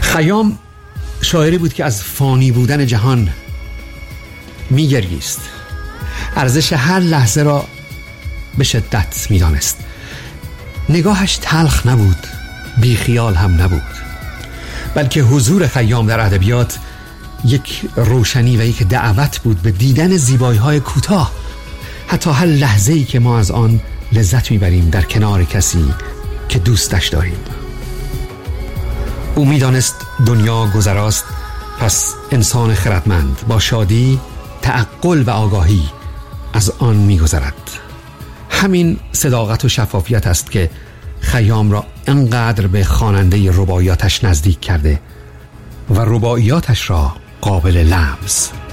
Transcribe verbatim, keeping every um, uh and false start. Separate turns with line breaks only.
خیام شاعری بود که از فانی بودن جهان می‌گریست. ارزش هر لحظه را به شدت می‌دانست. نگاهش تلخ نبود، بی خیال هم نبود، بلکه حضور خیام در ادبیات یک روشنی و یک دعوت بود به دیدن زیبایی‌های کوتاه، حتی هر لحظه‌ای که ما از آن لذت می‌بریم در کنار کسی که دوستش داریم. او می‌دانست دنیا گذراست، پس انسان خردمند با شادی، تعقل و آگاهی از آن می‌گذرد. همین صداقت و شفافیت است که خیام را انقدر به خواننده رباعیاتش نزدیک کرده و رباعیاتش را قابل لمس